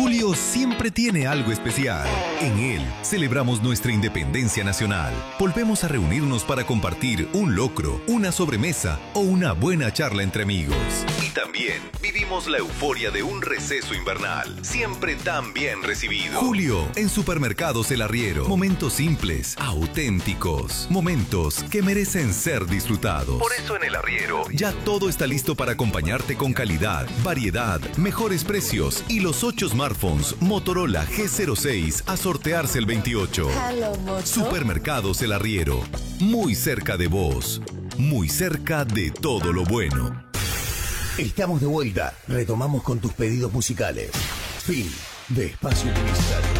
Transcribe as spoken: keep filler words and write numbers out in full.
Julio siempre tiene algo especial. En él celebramos nuestra independencia nacional. Volvemos a reunirnos para compartir un locro, una sobremesa o una buena charla entre amigos. Y también vivimos la euforia de un receso invernal, siempre tan bien recibido. Julio, en Supermercados El Arriero. Momentos simples, auténticos. Momentos que merecen ser disfrutados. Por eso en El Arriero ya todo está listo para acompañarte con calidad, variedad, mejores precios y los ocho smartphones Motorola G cero seis a sortearse el veintiocho. Supermercados El Arriero. Muy cerca de vos. Muy cerca de todo lo bueno. Estamos de vuelta. Retomamos con tus pedidos musicales. Fin de espacio publicitario.